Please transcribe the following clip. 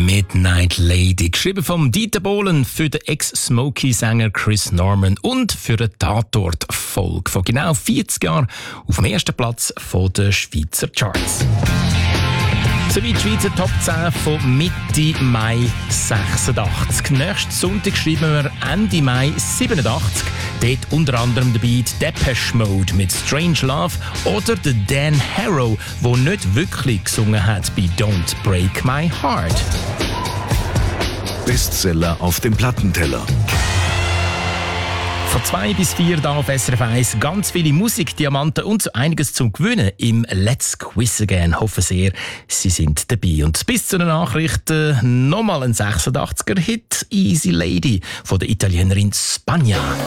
Midnight Lady, geschrieben vom Dieter Bohlen für den Ex-Smokey-Sänger Chris Norman und für eine Tatort-Folge von genau 40 Jahren auf dem ersten Platz der Schweizer Charts. Soweit die Schweizer Top 10 von Mitte Mai 86. Nächsten Sonntag schreiben wir Ende Mai 87. Dort unter anderem dabei Depeche Mode mit Strange Love oder der Dan Harrow, der nicht wirklich gesungen hat bei Don't Break My Heart. Bestseller auf dem Plattenteller. Von 2 bis 4 da auf SRF 1 ganz viele Musikdiamanten und so einiges zum Gewinnen im Let's Quiz Again. Hoffe sehr, Sie sind dabei. Und bis zu den Nachrichten nochmal ein 86er-Hit, Easy Lady von der Italienerin Spagna.